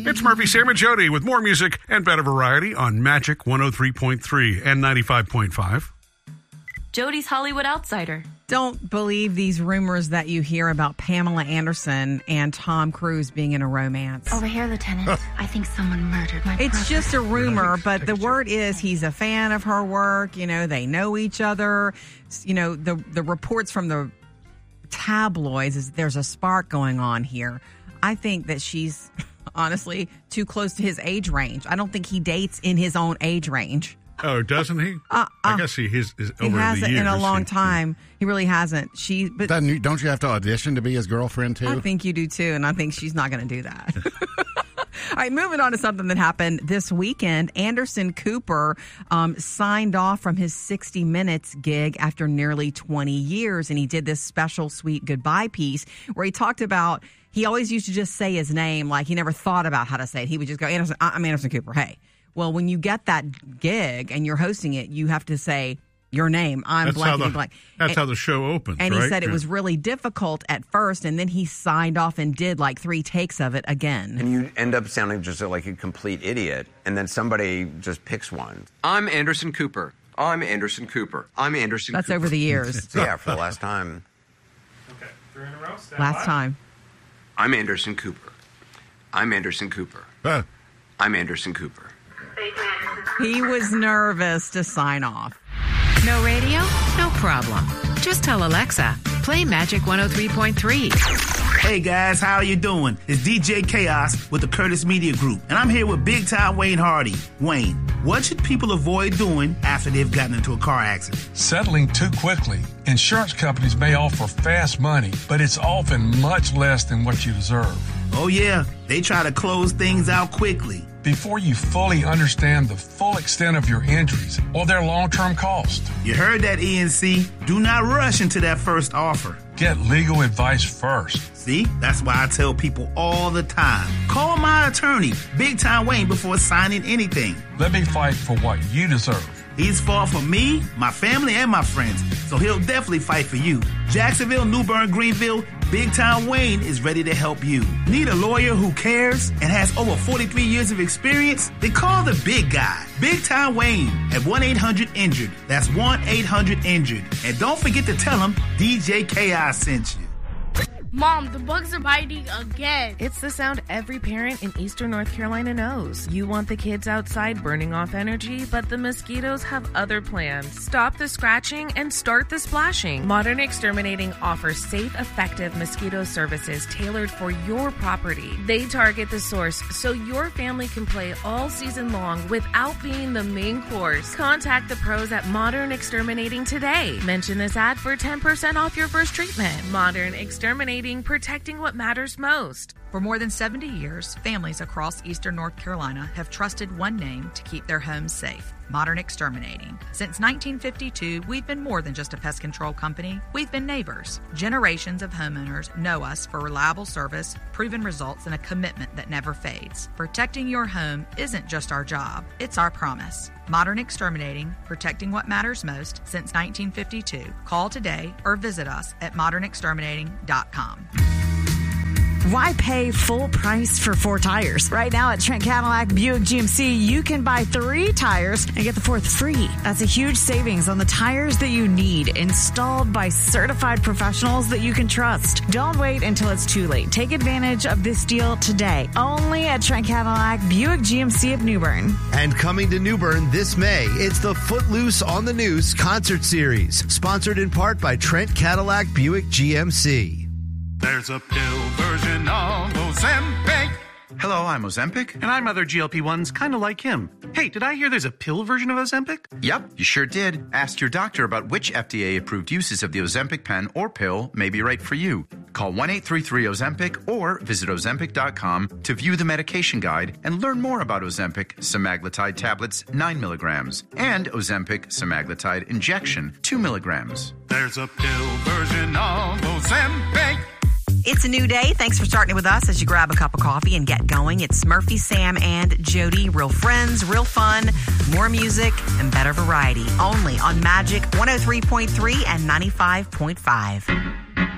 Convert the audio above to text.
It's Murphy, Sam, and Jody with more music and better variety on Magic 103.3 and 95.5. Jody's Hollywood Outsider. Don't believe these rumors that you hear about Pamela Anderson and Tom Cruise being in a romance. Over here, Lieutenant. I think someone murdered my brother. It's just a rumor, but the word is he's a fan of her work. You know, they know each other. You know, the reports from the tabloids is there's a spark going on here. I think that she's honestly too close to his age range. I don't think he dates in his own age range. Oh, doesn't he? I guess he is over he hasn't the years. In a long time. He really hasn't. But don't you have to audition to be his girlfriend too? I think you do too, and I think she's not going to do that. All right, moving on to something that happened this weekend. Anderson Cooper signed off from his 60 Minutes gig after nearly 20 years, and he did this special sweet goodbye piece where he talked about he always used to just say his name, like he never thought about how to say it. He would just go, I'm Anderson Cooper, hey. Well, when you get that gig and you're hosting it, you have to say your name. I'm blank. That's how the show opens, and right? he said it was really difficult at first, and then he signed off and did like 3 takes of it again. And you end up sounding just like a complete idiot, and then somebody just picks one. I'm Anderson Cooper. I'm Anderson Cooper. I'm Anderson That's Cooper. Over the years. Yeah, for the last time. Okay, 3 in a row. Last time. I'm Anderson Cooper. I'm Anderson Cooper. I'm Anderson Cooper. He was nervous to sign off. No radio? No problem. Just tell Alexa, play Magic 103.3. Hey guys, how you doing? It's DJ Chaos with the Curtis Media Group, and I'm here with big time Wayne Hardy. Wayne, what should people avoid doing after they've gotten into a car accident? Settling too quickly. Insurance companies may offer fast money, but it's often much less than what you deserve. Oh yeah, they try to close things out quickly. Before you fully understand the full extent of your injuries or their long-term cost. You heard that, ENC. Do not rush into that first offer. Get legal advice first. See, that's why I tell people all the time. Call my attorney, Big Time Wayne, before signing anything. Let me fight for what you deserve. He's fought for me, my family, and my friends, so he'll definitely fight for you. Jacksonville, New Bern, Greenville, Big Time Wayne is ready to help you. Need a lawyer who cares and has over 43 years of experience? Then call the big guy, Big Time Wayne, at 1-800-INJURED. That's 1-800-INJURED. And don't forget to tell him DJ Chaos sent you. Mom, the bugs are biting again. It's the sound every parent in Eastern North Carolina knows. You want the kids outside burning off energy, but the mosquitoes have other plans. Stop the scratching and start the splashing. Modern Exterminating offers safe, effective mosquito services tailored for your property. They target the source so your family can play all season long without being the main course. Contact the pros at Modern Exterminating today. Mention this ad for 10% off your first treatment. Modern Exterminating, protecting what matters most. For more than 70 years, families across Eastern North Carolina have trusted one name to keep their homes safe: Modern Exterminating. Since 1952, we've been more than just a pest control company. We've been neighbors. Generations of homeowners know us for reliable service, proven results, and a commitment that never fades. Protecting your home isn't just our job, it's our promise. Modern Exterminating, protecting what matters most since 1952. Call today or visit us at modernexterminating.com. Why pay full price for 4 tires? Right now at Trent Cadillac Buick GMC, you can buy 3 tires and get the 4th free. That's a huge savings on the tires that you need, installed by certified professionals that you can trust. Don't wait until it's too late. Take advantage of this deal today, only at Trent Cadillac Buick GMC of New Bern. And coming to New Bern this May, it's the Footloose on the News concert series, sponsored in part by Trent Cadillac Buick GMC. There's a pill version of Ozempic. Hello, I'm Ozempic. And I'm other GLP-1s kind of like him. Hey, did I hear there's a pill version of Ozempic? Yep, you sure did. Ask your doctor about which FDA-approved uses of the Ozempic pen or pill may be right for you. Call 1-833-OZEMPIC or visit Ozempic.com to view the medication guide and learn more about Ozempic semaglutide tablets 9 milligrams and Ozempic semaglutide injection 2 milligrams. There's a pill version of Ozempic. It's a new day. Thanks for starting with us as you grab a cup of coffee and get going. It's Murphy, Sam, and Jody. Real friends, real fun, more music, and better variety. Only on Magic 103.3 and 95.5.